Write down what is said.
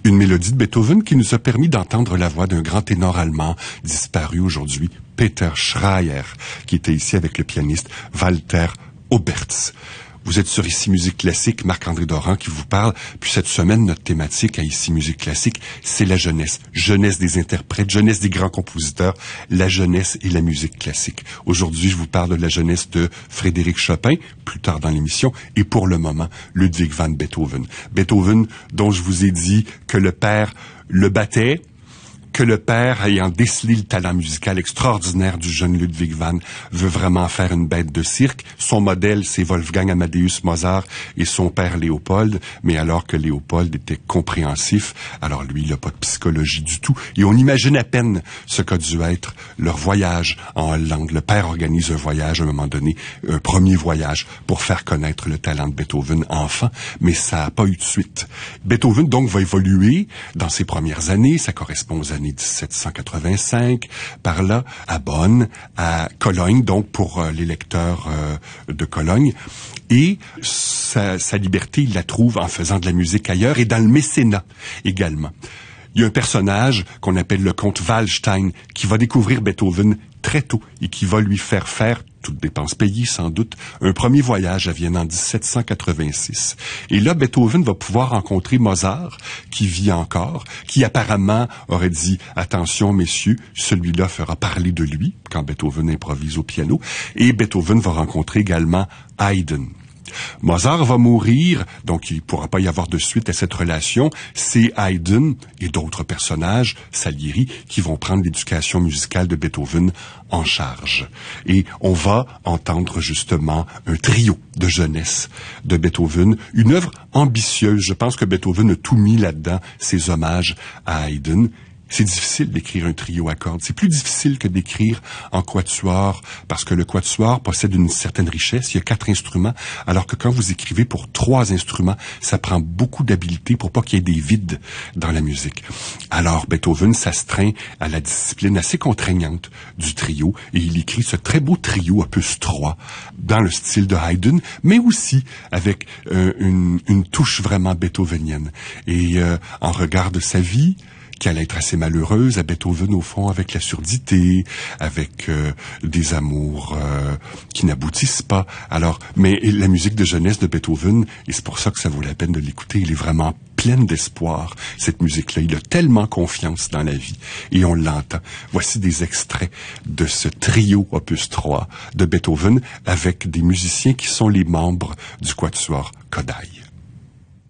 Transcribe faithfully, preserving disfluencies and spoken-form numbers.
Une mélodie de Beethoven qui nous a permis d'entendre la voix d'un grand ténor allemand disparu aujourd'hui, Peter Schreier, qui était ici avec le pianiste Walter Obertz. Vous êtes sur Ici Musique Classique, Marc-André Doran qui vous parle. Puis cette semaine, notre thématique à Ici Musique Classique, c'est la jeunesse. Jeunesse des interprètes, jeunesse des grands compositeurs, la jeunesse et la musique classique. Aujourd'hui, je vous parle de la jeunesse de Frédéric Chopin, plus tard dans l'émission, et pour le moment, Ludwig van Beethoven. Beethoven, dont je vous ai dit que le père le battait, que le père, ayant décelé le talent musical extraordinaire du jeune Ludwig van, veut vraiment faire une bête de cirque. Son modèle, c'est Wolfgang Amadeus Mozart et son père Léopold, mais alors que Léopold était compréhensif, alors lui, il n'a pas de psychologie du tout. Et on imagine à peine ce qu'a dû être leur voyage en Hollande. Le père organise un voyage à un moment donné, un premier voyage pour faire connaître le talent de Beethoven enfant, mais ça n'a pas eu de suite. Beethoven, donc, va évoluer dans ses premières années, ça correspond aux années dix-sept cent quatre-vingt-cinq, par là, à Bonn, à Cologne, donc pour euh, les lecteurs euh, de Cologne. Et sa, sa liberté, il la trouve en faisant de la musique ailleurs et dans le mécénat également. Il y a un personnage qu'on appelle le comte Waldstein qui va découvrir Beethoven très tôt et qui va lui faire faire, toutes dépenses payées sans doute, un premier voyage à Vienne en dix-sept cent quatre-vingt-six. Et là, Beethoven va pouvoir rencontrer Mozart, qui vit encore, qui apparemment aurait dit « Attention, messieurs, celui-là fera parler de lui » quand Beethoven improvise au piano. Et Beethoven va rencontrer également Haydn. Mozart va mourir, donc il ne pourra pas y avoir de suite à cette relation. C'est Haydn et d'autres personnages, Salieri, qui vont prendre l'éducation musicale de Beethoven en charge. Et on va entendre justement un trio de jeunesse de Beethoven, une œuvre ambitieuse. Je pense que Beethoven a tout mis là-dedans, ses hommages à Haydn. C'est difficile d'écrire un trio à cordes. C'est plus difficile que d'écrire en quatuor, parce que le quatuor possède une certaine richesse. Il y a quatre instruments, alors que quand vous écrivez pour trois instruments, ça prend beaucoup d'habileté pour pas qu'il y ait des vides dans la musique. Alors, Beethoven s'astreint à la discipline assez contraignante du trio, et il écrit ce très beau trio opus trois, dans le style de Haydn, mais aussi avec euh, une, une touche vraiment beethovenienne. Et euh, en regard de sa vie, qui allait être assez malheureuse, à Beethoven, au fond, avec la surdité, avec euh, des amours euh, qui n'aboutissent pas. Alors, mais la musique de jeunesse de Beethoven, et c'est pour ça que ça vaut la peine de l'écouter, il est vraiment pleine d'espoir, cette musique-là. Il a tellement confiance dans la vie, et on l'entend. Voici des extraits de ce trio opus trois de Beethoven, avec des musiciens qui sont les membres du quatuor Kodály.